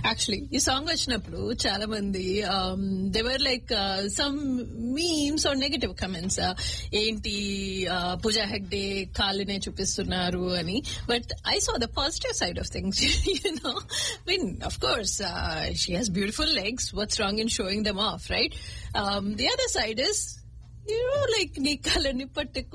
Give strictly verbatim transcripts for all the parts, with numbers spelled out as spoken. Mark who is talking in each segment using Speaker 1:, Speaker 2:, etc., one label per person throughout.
Speaker 1: Actually ఈ song వచ్చినప్పుడు చాలా మంది దేవర్ like some memes are negative comments, ఏంటి పూజా హెగ్డే కాళ్ళనే చూపిస్తున్నారు అని. But I saw the positive side of things. You know, mean of course she has beautiful legs, what's wrong in showing them of, right? The other side is like నీ కాళ్ళని పట్టుకు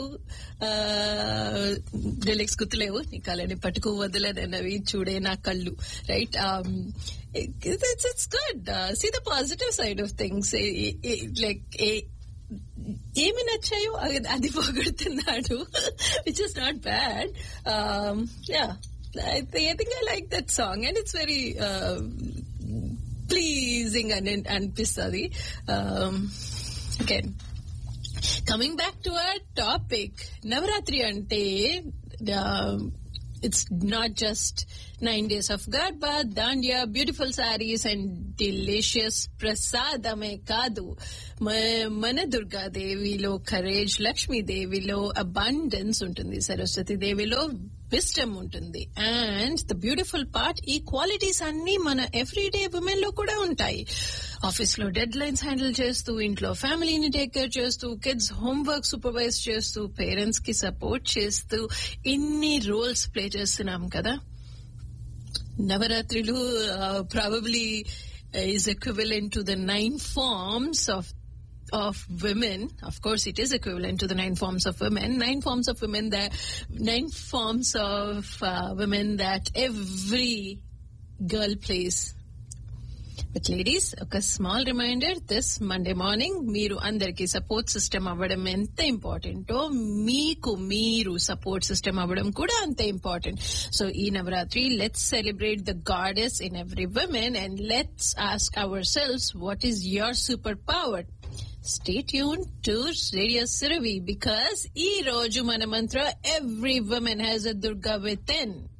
Speaker 1: legs గుర్తులేవు, నీ కాళ్ళని పట్టుకు వదలనవి చూడే నా కళ్ళు, right? It's good. See the positive side of things. Like ఏమి నచ్చాయో అది పొగడుతున్నాడు, which is not bad. Yeah, I think I like that song and it's very uh, pleasing and అనిపిస్తుంది. Again, coming back to our topic, Navaratri ante uh, it's not just nine days of Garba, Dandiya, beautiful sarees and delicious prasadame kaadu. Mana Durga Devilo courage, Lakshmi Devilo abundance untundi, Saraswati Devilo wisdom untundi. And the beautiful part, ee qualities anni mana everyday women lo kuda untayi. Office lo deadlines handle chestu, intlo family ni take care chestu, kids homework supervise chestu, parents ki support chestu, inni roles play chestunnam kada. Navaratrilu uh, probably uh, is equivalent to the nine forms of of women. Of course, it is equivalent to the nine forms of women. Nine forms of women that nine forms of uh, women that every girl plays. But ladies, a small reminder, this Monday morning, meeru andarki support system avadam enta important o, meeku meeru support system avadam kuda ante important. So ee Navaratri, let's celebrate the goddess in every woman and let's ask ourselves, what is your superpower? Stay tuned to Radio Surabhi because ee roju mana mantra, every woman has a Durga within.